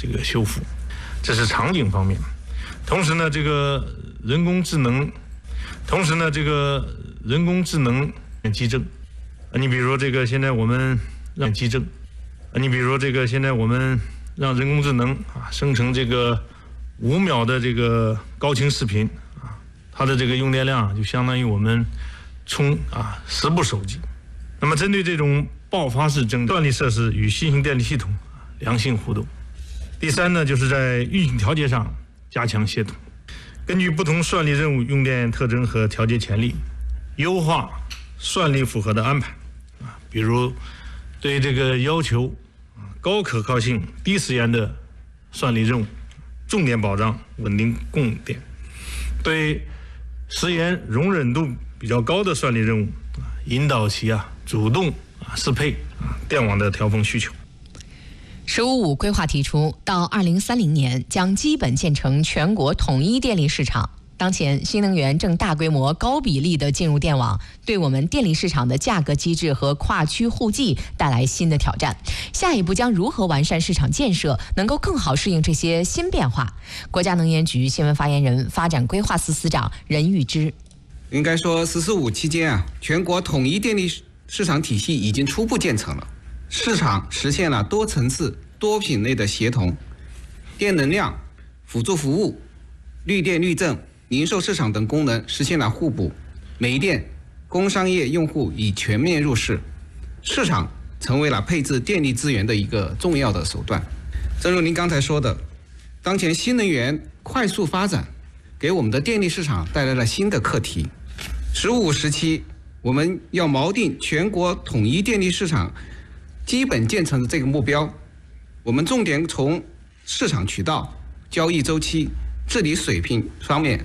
这个修复，这是场景方面。同时呢，这个人工智能基证，你比如说这个现在我们让基证，你比如说这个现在我们让人工智能生成这个5秒的这个高清视频它的这个用电量就相当于我们充10部手机。那么针对这种爆发式增算力设施与新型电力系统良性互动。第三呢，就是在运行调节上加强协同，根据不同算力任务用电特征和调节潜力，优化算力负荷的安排比如对这个要求高可靠性、低时延的算力任务，重点保障稳定供电；对时延容忍度比较高的算力任务，引导其主动适配电网的调峰需求。 “15+5”规划提出，到2030年将基本建成全国统一电力市场。当前，新能源正大规模、高比例地进入电网，对我们电力市场的价格机制和跨区互济带来新的挑战。下一步将如何完善市场建设，能够更好适应这些新变化？国家能源局新闻发言人、发展规划司司长任玉芝： 应该说“14+5”期间全国统一电力市场体系已经初步建成了，市场实现了多层次、多品类的协同，电能量、辅助服务、绿电绿赠、零售市场等功能实现了互补，煤电、工商业用户已全面入市，市场成为了配置电力资源的一个重要的手段。正如您刚才说的，当前新能源快速发展，给我们的电力市场带来了新的课题。“15+5”时期，我们要锚定全国统一电力市场基本建成的这个目标，我们重点从市场渠道、交易周期、治理水平方面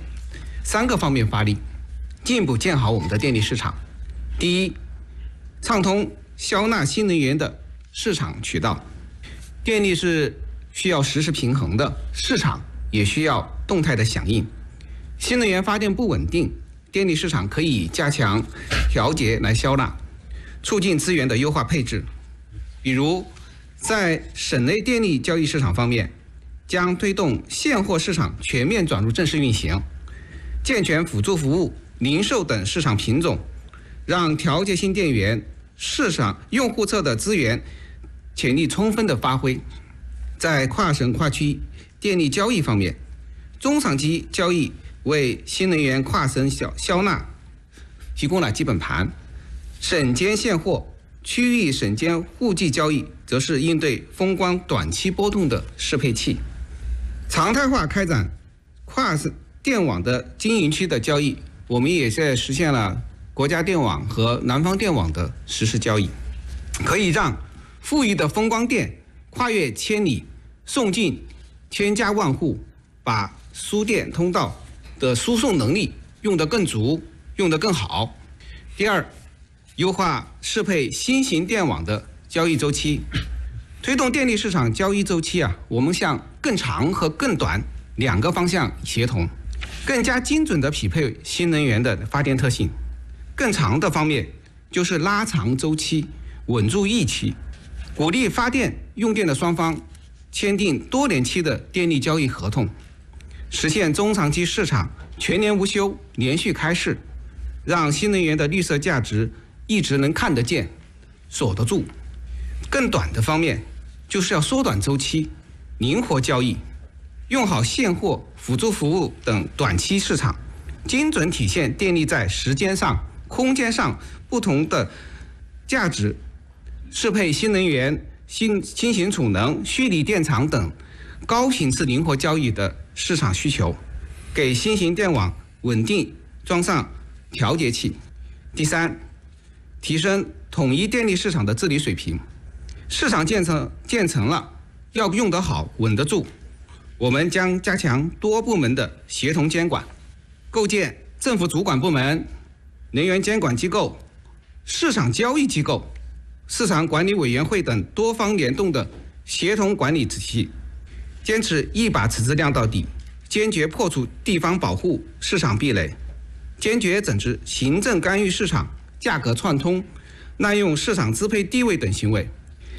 3个方面发力，进一步建好我们的电力市场。第一，畅通消纳新能源的市场渠道。电力是需要实时平衡的，市场也需要动态的响应。新能源发电不稳定，电力市场可以加强调节来消纳，促进资源的优化配置。比如，在省内电力交易市场方面，将推动现货市场全面转入正式运行，健全辅助服务、零售等市场品种，让调节性电源市场用户侧的资源潜力充分的发挥。在跨省跨区电力交易方面，中长期交易为新能源跨省消纳提供了基本盘，省间现货、区域省间互济交易则是应对风光短期波动的适配器。常态化开展跨省电网的经营区的交易，我们也在实现了国家电网和南方电网的实时交易，可以让富裕的风光电跨越千里，送进千家万户，把输电通道的输送能力用得更足，用得更好。第二，优化适配新型电网的交易周期，推动电力市场交易周期我们向更长和更短2个方向协同，更加精准地匹配新能源的发电特性。更长的方面就是拉长周期，稳住疫期，鼓励发电用电的双方签订多年期的电力交易合同，实现中长期市场全年无休、连续开市，让新能源的绿色价值一直能看得见、锁得住。更短的方面就是要缩短周期，灵活交易，用好现货、辅助服务等短期市场，精准体现电力在时间上、空间上不同的价值，适配新能源、新型储能、虚拟电厂等高频次灵活交易的市场需求，给新型电网稳定装上调节器。第三，提升统一电力市场的治理水平。市场建成了，要用得好、稳得住，我们将加强多部门的协同监管，构建政府主管部门、能源监管机构、市场交易机构、市场管理委员会等多方联动的协同管理体系，坚持一把尺子亮到底，坚决破除地方保护市场壁垒，坚决整治行政干预市场、价格串通、滥用市场支配地位等行为。